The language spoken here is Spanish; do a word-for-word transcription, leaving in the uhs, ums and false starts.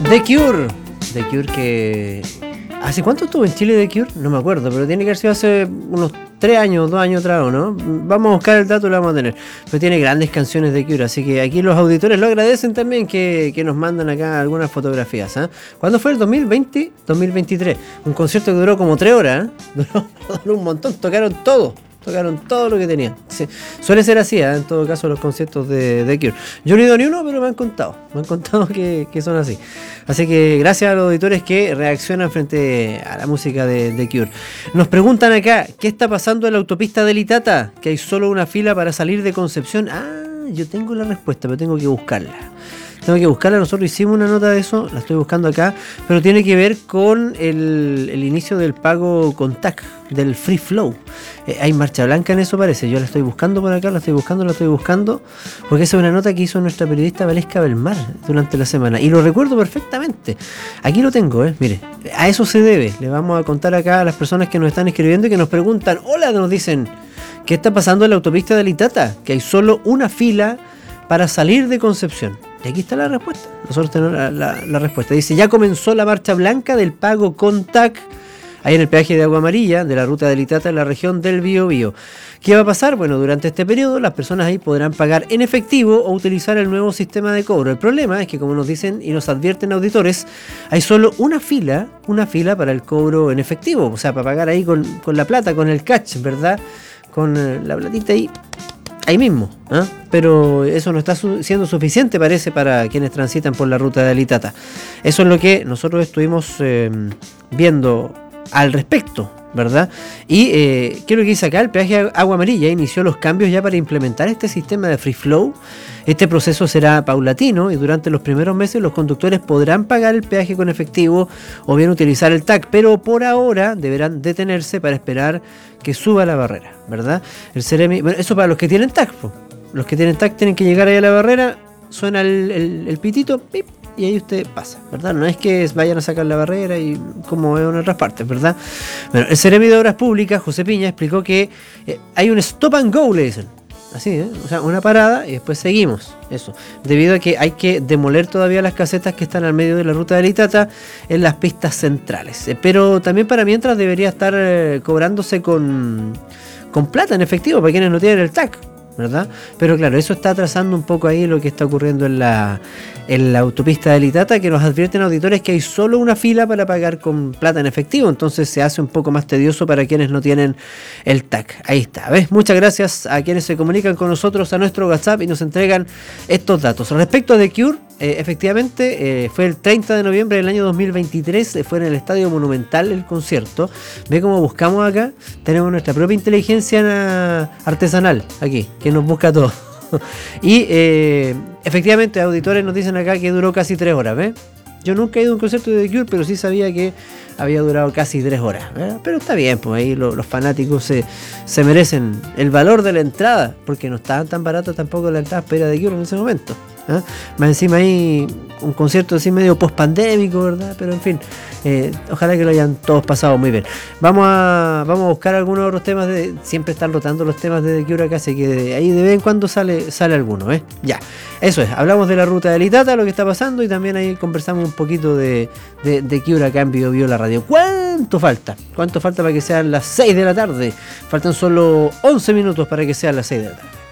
The Cure. The Cure que... ¿Hace cuánto estuvo en Chile The Cure? No me acuerdo, pero tiene que haber sido hace unos tres años, dos años atrás, ¿no? Vamos a buscar el dato y lo vamos a tener. Pero tiene grandes canciones The Cure, así que aquí los auditores lo agradecen también que, que nos mandan acá algunas fotografías. ¿eh? ¿Cuándo fue? ¿El dos mil veinte? dos mil veintitrés. Un concierto que duró como tres horas, ¿eh? Duró, duró un montón, tocaron todo. Tocaron todo lo que tenían. Sí. Suele ser así, ¿eh? En todo caso, los conciertos de, de Cure. Yo no he ido ni uno, pero me han contado. Me han contado que, que son así. Así que gracias a los auditores que reaccionan frente a la música de, de Cure. Nos preguntan acá, ¿qué está pasando en la autopista del Itata? Que hay solo una fila para salir de Concepción. Ah, yo tengo la respuesta, pero tengo que buscarla. Tengo que buscarla, nosotros hicimos una nota de eso, la estoy buscando acá, pero tiene que ver con el, el inicio del pago con T A C, del Free Flow. Eh, hay marcha blanca en eso parece, yo la estoy buscando por acá, la estoy buscando, la estoy buscando, porque esa es una nota que hizo nuestra periodista Valesca Belmar durante la semana, y lo recuerdo perfectamente. Aquí lo tengo, eh, mire, a eso se debe, le vamos a contar acá a las personas que nos están escribiendo y que nos preguntan, hola, nos dicen, ¿qué está pasando en la autopista del Itata? Que hay solo una fila para salir de Concepción. Y aquí está la respuesta. Nosotros tenemos la, la, la respuesta. Dice, ya comenzó la marcha blanca del pago con T A C, ahí en el peaje de Agua Amarilla, de la ruta del Itata en la región del Biobío. ¿Qué va a pasar? Bueno, durante este periodo las personas ahí podrán pagar en efectivo o utilizar el nuevo sistema de cobro. El problema es que, como nos dicen y nos advierten auditores, hay solo una fila, una fila para el cobro en efectivo. O sea, para pagar ahí con, con la plata, con el cash, ¿verdad? Con eh, la platita ahí. Ahí mismo, ¿eh? Pero eso no está su- siendo suficiente, parece, para quienes transitan por la ruta del Itata. Eso es lo que nosotros estuvimos eh, viendo al respecto, ¿verdad? Y eh, ¿qué es lo que dice acá? El peaje Agua Amarilla inició los cambios ya para implementar este sistema de Free Flow. Este proceso será paulatino y durante los primeros meses los conductores podrán pagar el peaje con efectivo o bien utilizar el T A C, pero por ahora deberán detenerse para esperar que suba la barrera, ¿verdad? El Ceremi, bueno, eso para los que tienen T A C, po. Los que tienen T A C tienen que llegar ahí a la barrera, suena el, el, el pitito, pip, y ahí usted pasa, ¿verdad? No es que vayan a sacar la barrera y como en otras partes, ¿verdad? Bueno, el Ceremi de Obras Públicas, José Piña, explicó que eh, hay un stop and go, le dicen. Así, ¿eh? O sea, una parada y después seguimos. Eso. Debido a que hay que demoler todavía las casetas que están al medio de la ruta del Itata en las pistas centrales. Eh, pero también para mientras debería estar eh, cobrándose con, con plata en efectivo para quienes no tienen el T A C, ¿verdad? Pero claro, eso está atrasando un poco ahí lo que está ocurriendo en la, en la autopista del Itata, que nos advierten auditores que hay solo una fila para pagar con plata en efectivo, entonces se hace un poco más tedioso para quienes no tienen el T A C. Ahí está, ¿ves? Muchas gracias a quienes se comunican con nosotros a nuestro WhatsApp y nos entregan estos datos. Respecto a The Cure, eh, efectivamente eh, fue el treinta de noviembre del año dos mil veintitrés, eh, fue en el Estadio Monumental el concierto. Ve cómo buscamos acá, tenemos nuestra propia inteligencia artesanal aquí, que nos busca todo. Y eh, efectivamente, auditores nos dicen acá que duró casi tres horas, ¿ves? Yo nunca he ido a un concierto de The Cure, pero sí sabía que había durado casi tres horas, ¿verdad? Pero está bien, pues ahí lo, los fanáticos se, se merecen el valor de la entrada, porque no estaban tan baratas tampoco las entradas para ir a The Cure en ese momento, ¿eh? Más encima ahí un concierto así medio post-pandémico, ¿verdad? Pero en fin, eh, ojalá que lo hayan todos pasado muy bien. Vamos a, vamos a buscar algunos otros temas, de, siempre están rotando los temas de The Cure acá, así que de, ahí de vez en cuando sale, sale alguno, ¿eh? Ya, eso es, hablamos de la ruta del Itata, lo que está pasando, y también ahí conversamos un poquito de, de, de Cure acá en Bio Bio la radio. ¿Cuánto falta? ¿Cuánto falta para que sean las seis de la tarde? Faltan solo once minutos para que sean las seis de la tarde.